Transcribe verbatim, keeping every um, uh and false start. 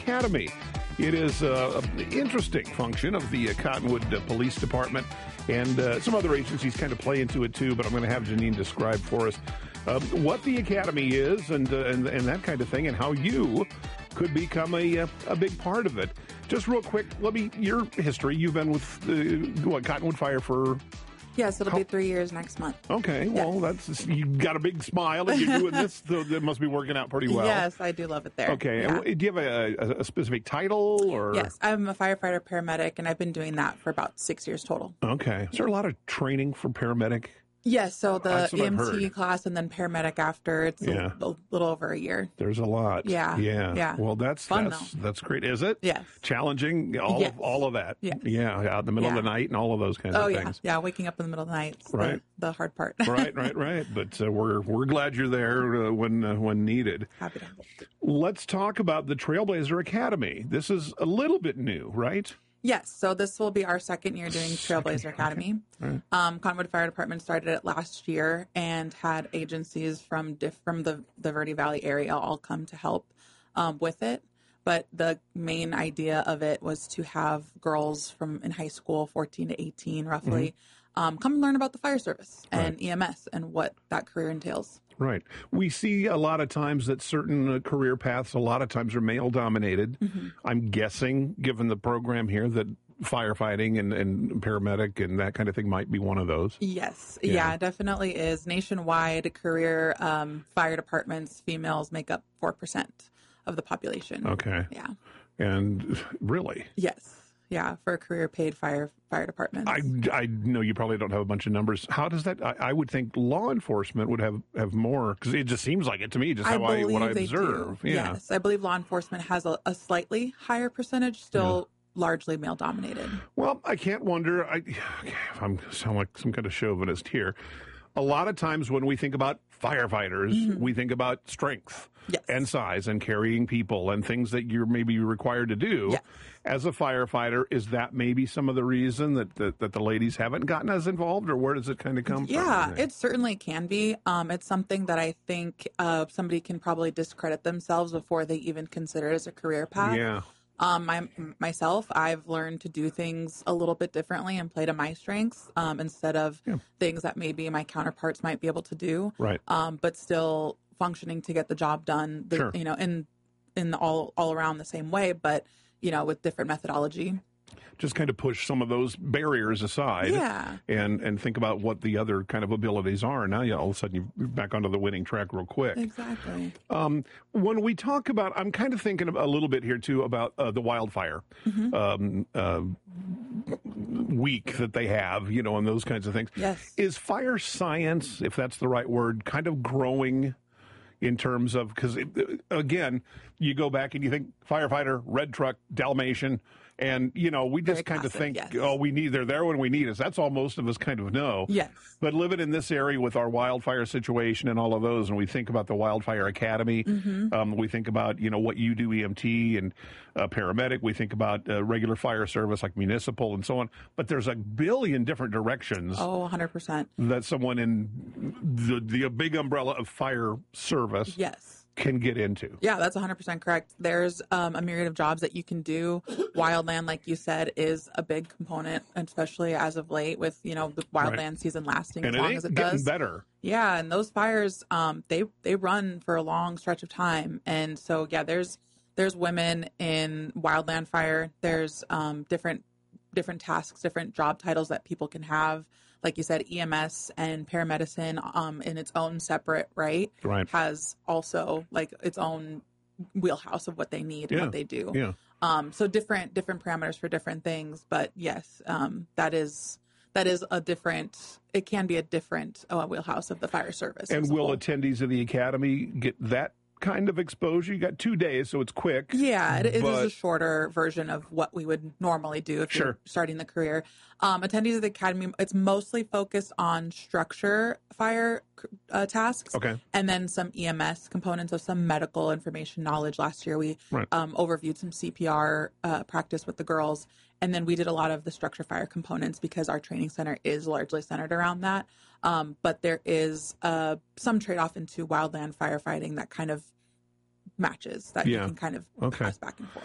Academy. It is uh, an interesting function of the uh, Cottonwood uh, Police Department, and uh, some other agencies kind of play into it too, but I'm going to have Janine describe for us um, what the Academy is and, uh, and and that kind of thing, and how you could become a uh, a big part of it. Just real quick, let me, your history, you've been with uh, what, Cottonwood Fire for... Yes, it'll How? be three years next month. Okay, well, yes. that's you got a big smile, and you're doing this, so that must be working out pretty well. Yes, I do love it there. Okay, yeah. and do you have a, a specific title? Or Yes, I'm a firefighter paramedic, and I've been doing that for about six years total. Okay, is there a lot of training for paramedic? Yes, so the That's what E I've M T heard. class and then paramedic after, it's Yeah. a, a little over a year. There's a lot. Yeah, yeah, yeah. Well, that's Fun, that's though. that's great. Is it? Yes. Challenging. All Yes. of all of that. Yes. Yeah, out in the middle Yeah. of the night and all of those kinds Oh, of yeah. things. Yeah, waking up in the middle of the night. Right. The, the hard part. right, right, right. But uh, we're we're glad you're there uh, when uh, when needed. Happy to. Let's talk about the Trailblazer Academy. This is a little bit new, right? Yes, so this will be our second year doing Trailblazer Academy. Right. Um, Cottonwood Fire Department started it last year and had agencies from diff- from the, the Verde Valley area all come to help um, with it. But the main idea of it was to have girls from in high school, fourteen to eighteen roughly, mm-hmm. um, come and learn about the fire service and right. E M S and what that career entails. Right. We see a lot of times that certain uh, career paths, a lot of times are male dominated. Mm-hmm. I'm guessing, given the program here, that firefighting and, and paramedic and that kind of thing might be one of those. Yes. Yeah, yeah definitely is. Nationwide career um, fire departments, females make up four percent of the population. Okay. Yeah. And really? Yes. Yeah, for career paid fire fire departments. I, I know you probably don't have a bunch of numbers. How does that? I, I would think law enforcement would have, have more, because it just seems like it to me, just how I, I what I observe. Do. Yeah. Yes, I believe law enforcement has a, a slightly higher percentage, still yeah. largely male dominated. Well, I can't wonder. I, I'm sound like some kind of chauvinist here. A lot of times when we think about firefighters, mm-hmm. we think about strength yes. and size and carrying people and things that you're maybe required to do. Yes. As a firefighter, is that maybe some of the reason that, that, that the ladies haven't gotten as involved, or where does it kind of come yeah, from? Yeah, it certainly can be. Um, it's something that I think uh, somebody can probably discredit themselves before they even consider it as a career path. Yeah. Um, I, myself, I've learned to do things a little bit differently and play to my strengths um, instead of yeah. things that maybe my counterparts might be able to do. Right. Um, but still functioning to get the job done. The, sure. You know, in in the all all around the same way, but you know, with different methodology. Just kind of push some of those barriers aside, yeah. and and think about what the other kind of abilities are. Now, you all of a sudden you're back onto the winning track real quick. Exactly. Um, when we talk about, I'm kind of thinking a little bit here too about uh, the wildfire mm-hmm. um, uh, week that they have, you know, and those kinds of things. Yes. Is fire science, if that's the right word, kind of growing? In terms of, because again, you go back and you think firefighter, red truck, Dalmatian, and, you know, we just Very kind classic, of think, yes. oh, we need, they're there when we need us. That's all most of us kind of know. Yes. But living in this area with our wildfire situation and all of those, and we think about the Wildfire Academy, mm-hmm. um, we think about, you know, what you do, E M T and uh, paramedic, we think about uh, regular fire service like municipal and so on. But there's a billion different directions. Oh, one hundred percent. That someone in the, the big umbrella of fire service. Yes. Can get into. Yeah, that's one hundred percent correct. There's um, a myriad of jobs that you can do. Wildland, like you said, is a big component, especially as of late with, you know, the wildland right. season lasting and as long it as it getting does. better. Yeah, and those fires, um, they they run for a long stretch of time. And so, yeah, there's there's women in wildland fire. There's um, different different tasks, different job titles that people can have. Like you said, E M S and paramedicine um, in its own separate right, right has also like its own wheelhouse of what they need and yeah. what they do. Yeah. Um, so different different parameters for different things. But yes, um, that is that is a different. It can be a different uh, wheelhouse of the fire service. And will attendees of the academy get that kind of exposure? You got two days, so it's quick. Yeah, it, it but... is a shorter version of what we would normally do if sure. you're starting the career. Um, attendees of the academy, it's mostly focused on structure fire uh, tasks, okay, and then some E M S components of some medical information knowledge. Last year, we right. um, overviewed some C P R uh, practice with the girls, and then we did a lot of the structure fire components because our training center is largely centered around that. Um, but there is uh, some trade-off into wildland firefighting that kind of matches that yeah. you can kind of okay. pass back and forth.